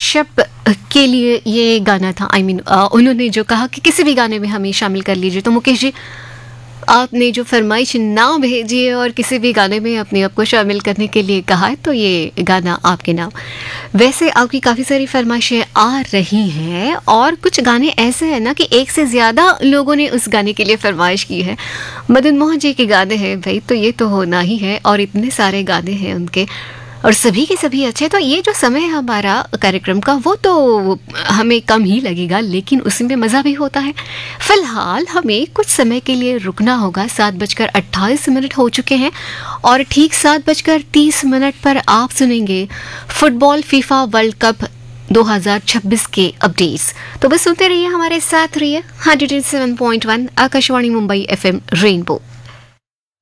कश्यप के लिए ये गाना था। उन्होंने जो कहा कि किसी भी गाने में हमें शामिल कर लीजिए, तो मुकेश जी आपने जो फरमाइश ना भेजी है और किसी भी गाने में अपने आप को शामिल करने के लिए कहा है, तो ये गाना आपके नाम। वैसे आपकी काफ़ी सारी फरमाइशें आ रही हैं और कुछ गाने ऐसे हैं ना कि एक से ज़्यादा लोगों ने उस गाने के लिए फरमाइश की है। मदन मोहन जी के गाने हैं भाई, तो ये तो होना ही है, और इतने सारे गाने हैं उनके और सभी के सभी अच्छे। तो ये जो समय है हमारा कार्यक्रम का, वो तो हमें कम ही लगेगा, लेकिन उसमें मज़ा भी होता है। फिलहाल हमें कुछ समय के लिए रुकना होगा। 7:28 हो चुके हैं और ठीक 7:30 पर आप सुनेंगे फुटबॉल फीफा वर्ल्ड कप 2026 के अपडेट्स। तो बस सुनते रहिए, हमारे साथ रहिए। 107.1 आकाशवाणी मुंबई FM रेनबो।